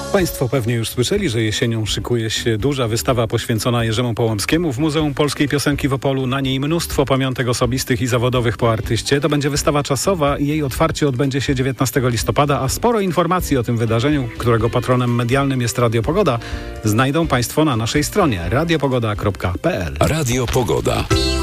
Państwo pewnie już słyszeli, że jesienią szykuje się duża wystawa poświęcona Jerzemu Połębskiemu w Muzeum Polskiej Piosenki w Opolu. Na niej mnóstwo pamiątek osobistych i zawodowych po artyście. To będzie wystawa czasowa i jej otwarcie odbędzie się 19 listopada, a sporo informacji o tym wydarzeniu, którego patronem medialnym jest Radio Pogoda, znajdą Państwo na naszej stronie radiopogoda.pl. Radio Pogoda.